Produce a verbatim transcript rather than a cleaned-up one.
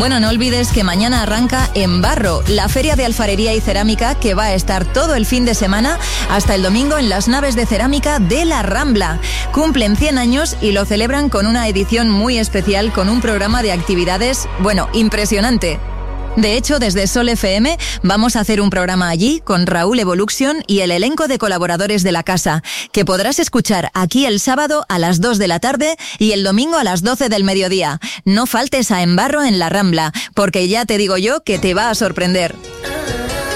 Bueno, no olvides que mañana arranca Embarro, la feria de alfarería y cerámica que va a estar todo el fin de semana hasta el domingo en las naves de cerámica de la Rambla. Cumplen cien años y lo celebran con una edición muy especial con un programa de actividades, bueno, impresionante. De hecho, desde Sol F M vamos a hacer un programa allí con Raúl Evolution y el elenco de colaboradores de la casa, que podrás escuchar aquí el sábado a las dos de la tarde y el domingo a las doce del mediodía. No faltes a Embarro en la Rambla, porque ya te digo yo que te va a sorprender.